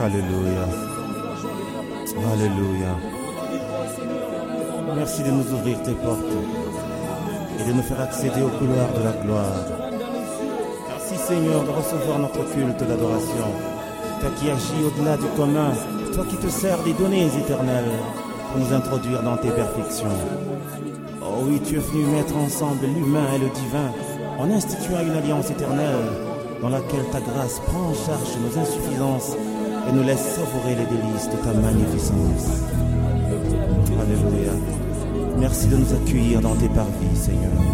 Alléluia. Alléluia. Merci de nous ouvrir tes portes et de nous faire accéder au couloir de la gloire. Merci Seigneur de recevoir notre culte d'adoration. Toi qui agis au-delà du commun, toi qui te sers des données éternelles pour nous introduire dans tes perfections. Oh oui, tu es venu mettre ensemble l'humain et le divin en instituant une alliance éternelle dans laquelle ta grâce prend en charge nos insuffisances et nous laisse savourer les délices de ta magnificence. Alléluia. Merci de nous accueillir dans tes parvis, Seigneur.